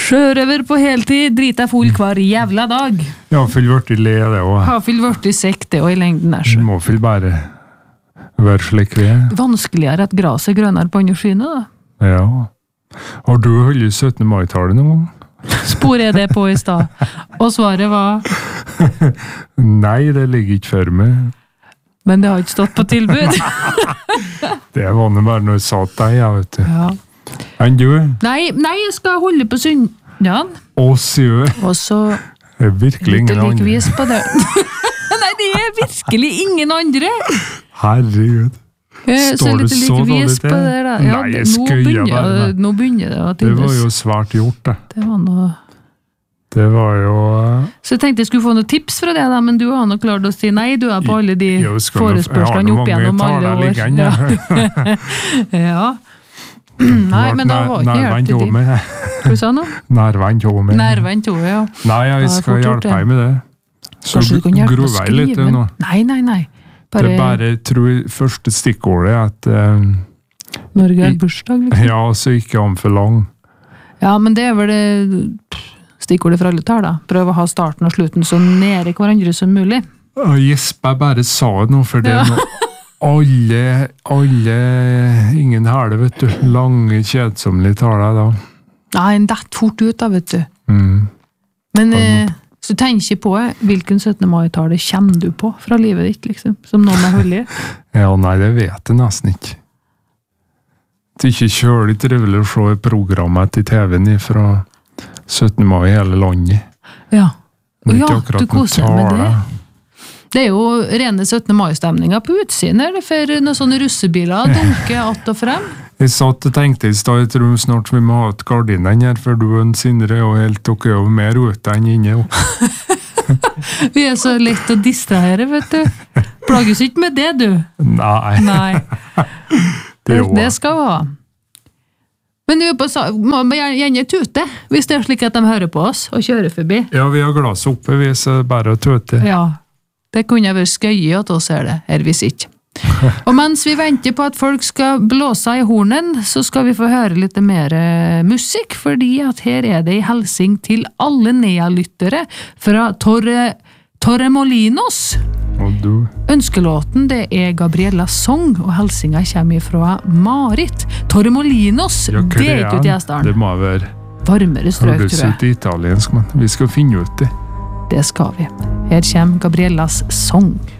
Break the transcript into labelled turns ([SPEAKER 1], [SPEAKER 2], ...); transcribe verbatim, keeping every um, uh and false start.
[SPEAKER 1] Sjørøver på heltid, driter jeg full hver jævla dag.
[SPEAKER 2] Ja, fyll vart i le det også.
[SPEAKER 1] Har fyll vart i sekt det og i lengden der så.
[SPEAKER 2] Du må fyll bare være slik vi er.
[SPEAKER 1] Vanskeligere at gras er grønnere på andre skyene da.
[SPEAKER 2] Ja. Har du holdt syttende mai-tallet noen gang?
[SPEAKER 1] Spor jeg det på i stad. Og svaret var...
[SPEAKER 2] Nei, det ligger ikke for meg.
[SPEAKER 1] Men det har ikke stått på tilbud.
[SPEAKER 2] Det var det bare når jeg sa til deg, jeg vet du.
[SPEAKER 1] Ja.
[SPEAKER 2] Enn du?
[SPEAKER 1] Nei, nei, jeg skal holde på søndagen.
[SPEAKER 2] Å, sier du?
[SPEAKER 1] Og så...
[SPEAKER 2] Det er virkelig ingen andre.
[SPEAKER 1] Vis på det. Nei, det er virkelig ingen andre.
[SPEAKER 2] Herregud. Står det så dårlig til?
[SPEAKER 1] Ja,
[SPEAKER 2] Nei, jeg skøyer bare.
[SPEAKER 1] Nå begynner det.
[SPEAKER 2] Det var jo svært gjort, det.
[SPEAKER 1] Det var noe...
[SPEAKER 2] Det var jo...
[SPEAKER 1] Så jeg tenkte jeg skulle få noen tips fra det, da, men du har nok klart å si nei, du er på alle de forespørslene opp gjennom alle år.
[SPEAKER 2] Liggende,
[SPEAKER 1] ja. Ja. Nei, men da var ikke helt til de. Hva sa du nå?
[SPEAKER 2] Nærvendt jo med.
[SPEAKER 1] Nærvendt jo, ja.
[SPEAKER 2] Nei, jeg skal hjelpe deg med det. Så
[SPEAKER 1] Kanskje du kan hjelpe å
[SPEAKER 2] skrive litt nå.
[SPEAKER 1] Nei, nei, nei.
[SPEAKER 2] Bare... Det bare, tror jeg, første stikkordet er at... Uh,
[SPEAKER 1] Norge er bursdag, liksom.
[SPEAKER 2] Ja, så ikke han for lang.
[SPEAKER 1] Ja, men det er vel det stikkordet for alle tar, da. Prøv å ha starten og slutten så nære hverandre som mulig.
[SPEAKER 2] Jesper bare sa det nå, for det er noe... Alle, alle, ingen hæle, vet du. Lange, kjedsomlige taler da.
[SPEAKER 1] Nei, en dett fort ut da, vet du.
[SPEAKER 2] Mm.
[SPEAKER 1] Men... Eh, så tenk ikke på hvilken syttende mai-tale kjenner du på fra livet ditt, liksom, som noen er hullig.
[SPEAKER 2] Ja, nei, det vet jeg nesten ikke. Det er ikke kjølig trivelig å se programmet til T V-en fra syttende mai i hele landet.
[SPEAKER 1] Ja,
[SPEAKER 2] ja
[SPEAKER 1] du koser deg med det. Det er jo rene syttende mai-stemninger på utsiden, eller for noen sånne russebiler dunker att og frem.
[SPEAKER 2] Jeg satt og tenkte i stad, jeg tror snart vi må ha et gardinen her, for du og Sindre er jo helt, dere er jo mer ute enn inne.
[SPEAKER 1] Vi er så lett å distrahere, vet du. Plages ikke med det, du.
[SPEAKER 2] Nei.
[SPEAKER 1] Nei. Det, det skal vi ha. Men du på, må gjerne tute, hvis det er slik at de hører på oss og kjører forbi.
[SPEAKER 2] Ja, vi har glass oppe, vi er bare å tute.
[SPEAKER 1] Ja, det kunne vært skøye at oss er det, her hvis ikke. Og mens vi venter på at folk skal blåse i hornen, så skal vi få høre litt mer musikk, fordi at her er det i helsing til alle nea-lyttere fra Torre, Torremolinos.
[SPEAKER 2] Og du?
[SPEAKER 1] Ønskelåten det er Gabriellas Song, og helsinga kommer fra Marit. Torremolinos,
[SPEAKER 2] ja,
[SPEAKER 1] det er ikke ut i Estaren.
[SPEAKER 2] Det må være
[SPEAKER 1] varmere strøk, tror jeg.
[SPEAKER 2] Høres ut italiensk, men vi skal finne ut det.
[SPEAKER 1] Det skal vi. Her kommer Gabriellas Song.